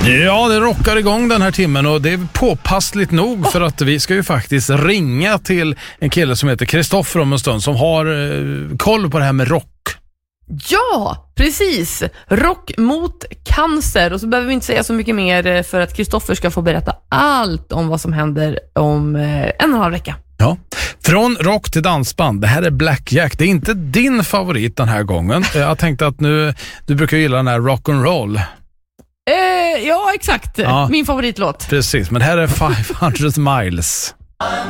Ja, det rockar igång den här timmen och det är påpassligt nog för att vi ska ju faktiskt ringa till en kille som heter Kristoffer om en stund som har koll på det här med rock. Ja, precis. Rock mot cancer. Och så behöver vi inte säga så mycket mer för att Kristoffer ska få berätta allt om vad som händer om 1,5 vecka. Ja, från rock till dansband. Det här är Black Jack. Det är inte din favorit den här gången. Jag tänkte att du brukar gilla den här rock'n'roll. Ja, exakt. Ja. Min favoritlåt. Precis, men här är 500 miles.